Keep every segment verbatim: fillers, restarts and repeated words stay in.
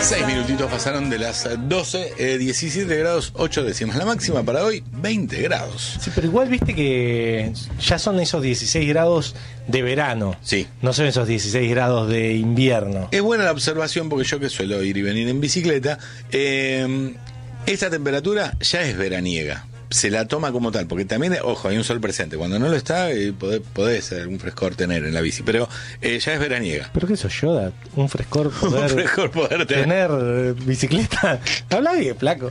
Seis minutitos pasaron de las doce, eh, diecisiete grados, ocho décimas. La máxima para hoy, veinte grados. Sí, pero igual viste que ya son esos dieciséis grados de verano. Sí. No son esos dieciséis grados de invierno. Es buena la observación porque yo que suelo ir y venir en bicicleta, eh, esta temperatura ya es veraniega. Se la toma como tal, porque también, ojo, hay un sol presente. Cuando no lo está, eh, podés, podés algún frescor tener en la bici, pero eh, ya es veraniega. ¿Pero qué es eso, Yoda? ¿Un frescor poder, un frescor poder tener, tener eh, bicicleta? Habla bien, flaco.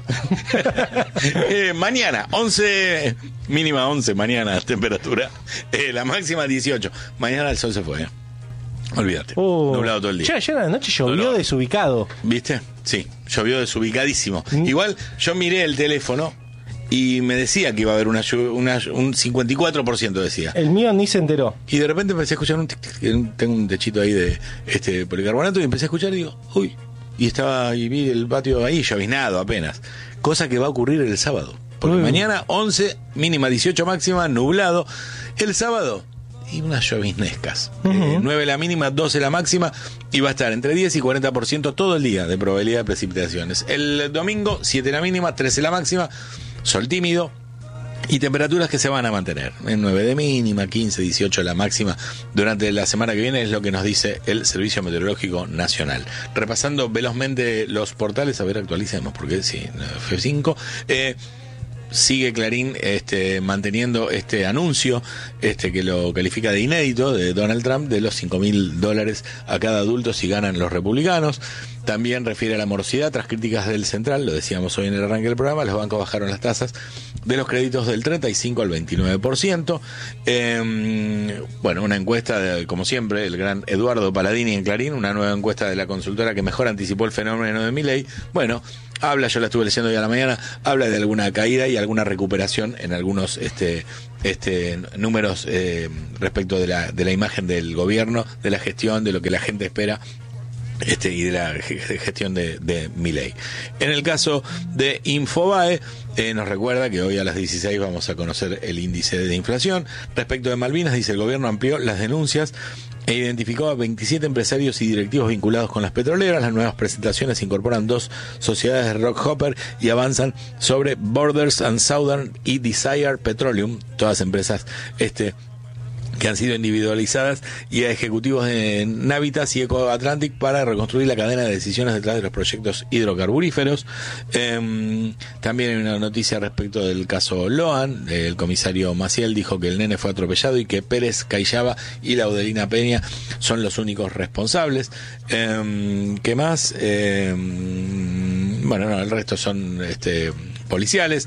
eh, mañana, once, mínima once, mañana temperatura. Eh, la máxima dieciocho. Mañana el sol se fue, eh. Olvídate. Uh, nublado todo el día. Ya ayer a la noche llovió Dolor. desubicado. ¿Viste? Sí, llovió desubicadísimo. Mm. Igual yo miré el teléfono y me decía que iba a haber una, una un cincuenta y cuatro por ciento decía. El mío ni se enteró. Y de repente empecé a escuchar un tic, tic, tengo un techito ahí de este policarbonato y empecé a escuchar y digo, uy, y estaba y vi el patio ahí lloviznado apenas. Cosa que va a ocurrir el sábado. Porque uy. Mañana once, mínima dieciocho, máxima, nublado. El sábado y unas lloviznescas. Uh-huh. eh, nueve la mínima, doce la máxima y va a estar entre diez y cuarenta por ciento todo el día de probabilidad de precipitaciones. El domingo, siete la mínima, trece la máxima, sol tímido y temperaturas que se van a mantener. En nueve de mínima, quince, dieciocho la máxima durante la semana que viene es lo que nos dice el Servicio Meteorológico Nacional. Repasando velozmente los portales, a ver, actualicemos porque sí, F cinco. Eh, Sigue Clarín este, manteniendo este anuncio este que lo califica de inédito de Donald Trump de los cinco mil dólares a cada adulto si ganan los republicanos. También refiere a la morosidad tras críticas del Central, lo decíamos hoy en el arranque del programa, los bancos bajaron las tasas de los créditos del treinta y cinco al veintinueve por ciento. Eh, bueno, una encuesta, de, como siempre, el gran Eduardo Paladini en Clarín, una nueva encuesta de la consultora que mejor anticipó el fenómeno de Milei. Bueno, habla, yo la estuve leyendo hoy a la mañana, habla de alguna caída y alguna recuperación en algunos este este números eh, respecto de la de la imagen del gobierno, de la gestión, de lo que la gente espera. Este, y de la gestión de, de Milei. En el caso de Infobae, eh, nos recuerda que hoy a las dieciséis vamos a conocer el índice de inflación. Respecto de Malvinas, dice el gobierno amplió las denuncias e identificó a veintisiete empresarios y directivos vinculados con las petroleras. Las nuevas presentaciones incorporan dos sociedades de Rockhopper y avanzan sobre Borders and Southern y Desire Petroleum, todas empresas este que han sido individualizadas, y a ejecutivos de Navitas y Eco Atlantic para reconstruir la cadena de decisiones detrás de los proyectos hidrocarburíferos. Eh, también hay una noticia respecto del caso Loan. El comisario Maciel dijo que el nene fue atropellado y que Pérez Cayaba y Laudelina Peña son los únicos responsables. Eh, ¿Qué más? Eh, bueno, no, el resto son este, policiales.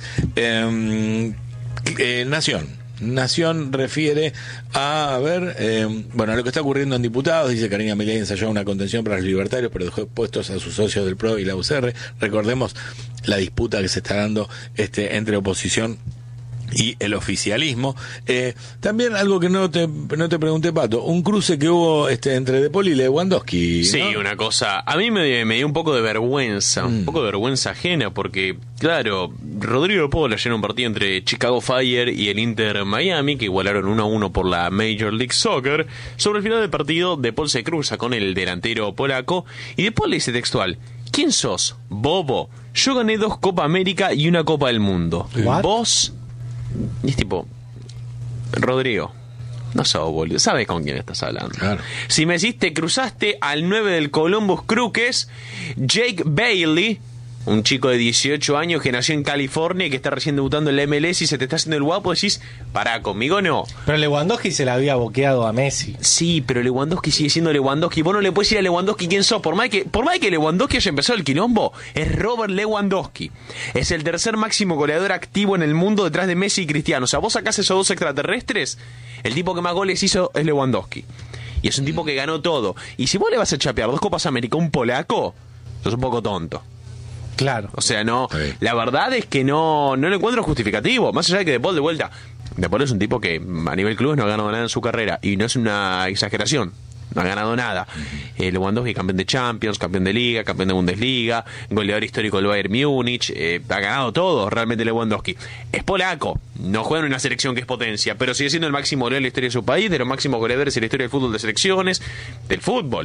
Eh, eh, Nación. Nación refiere a, a ver, eh, bueno, a lo que está ocurriendo en diputados. Dice Karina Milei ensayó una contención para los libertarios, pero dejó puestos a sus socios del P R O y la U C R. Recordemos la disputa que se está dando este entre oposición y el oficialismo. Eh, también algo que no te no te pregunté, Pato, un cruce que hubo este entre De Paul y Lewandowski, ¿no? Sí, una cosa, a mí me, me dio un poco de vergüenza, mm. un poco de vergüenza ajena, porque, claro, Rodrigo De Paul ayer en un partido entre Chicago Fire y el Inter Miami, que igualaron uno a uno por la Major League Soccer. Sobre el final del partido, De Paul se cruza con el delantero polaco y De Paul le dice textual: ¿quién sos, bobo? Yo gané dos Copa América y una Copa del Mundo. What? ¿Vos? Y es tipo, Rodrigo, no sos boludo, sabes con quién estás hablando. Claro. Si me decís, te cruzaste al nueve del Columbus Crew, que es Jake Bailey, un chico de dieciocho años que nació en California y que está recién debutando en la M L S, y se te está haciendo el guapo, decís, pará, conmigo no. Pero Lewandowski se la había boqueado a Messi. Sí, pero Lewandowski sigue siendo Lewandowski. Vos no le puedes decir a Lewandowski quién sos. Por más que, por más que Lewandowski haya empezado el quilombo, es Robert Lewandowski. Es el tercer máximo goleador activo en el mundo detrás de Messi y Cristiano. O sea, vos sacás esos dos extraterrestres, el tipo que más goles hizo es Lewandowski. Y es un tipo que ganó todo. Y si vos le vas a chapear dos Copas América a un polaco, sos un poco tonto. Claro. O sea, no, sí. La verdad es que no, no lo encuentro justificativo. Más allá de que De Paul, de vuelta, De Paul es un tipo que a nivel clubes no ha ganado nada en su carrera, y no es una exageración, no ha ganado nada. eh, Lewandowski, campeón de Champions, campeón de Liga, campeón de Bundesliga, goleador histórico del Bayern Múnich, eh, ha ganado todo realmente Lewandowski. Es polaco, no juega en una selección que es potencia, pero sigue siendo el máximo goleador de la historia de su país, de los máximos goleadores en la historia del fútbol de selecciones, del fútbol.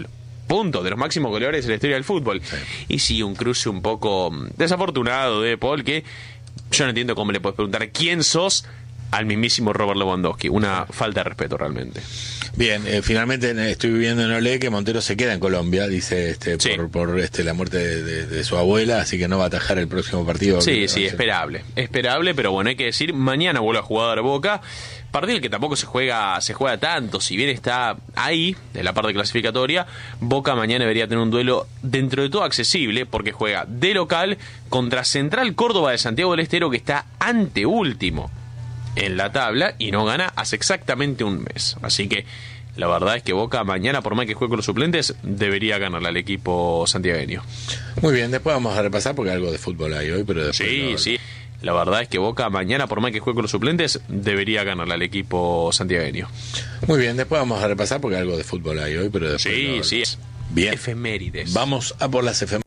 punto, de los máximos goleadores de la historia del fútbol. Sí. Y sí, un cruce un poco desafortunado de Paul, que yo no entiendo cómo le puedes preguntar quién sos al mismísimo Robert Lewandowski. Una falta de respeto realmente. Bien, eh, finalmente estoy viviendo en Olé que Montero se queda en Colombia, dice este sí. por, por este la muerte de, de, de su abuela, así que no va a atajar el próximo partido. Sí, sí, esperable, esperable, pero bueno, hay que decir, mañana vuelve a jugar Boca, partido que tampoco se juega se juega tanto, si bien está ahí, en la parte clasificatoria, Boca mañana debería tener un duelo dentro de todo accesible, porque juega de local contra Central Córdoba de Santiago del Estero, que está anteúltimo en la tabla y no gana hace exactamente un mes. Así que la verdad es que Boca mañana, por más que juegue con los suplentes, debería ganarle al equipo santiagueño. Muy bien, después vamos a repasar porque algo de fútbol hay hoy, pero después sí, no... sí. La verdad es que Boca mañana, por más que juegue con los suplentes, debería ganarle al equipo santiagueño. Muy bien, después vamos a repasar porque algo de fútbol hay hoy, pero después sí, no... sí. Bien. Efemérides. Vamos a por las efemérides.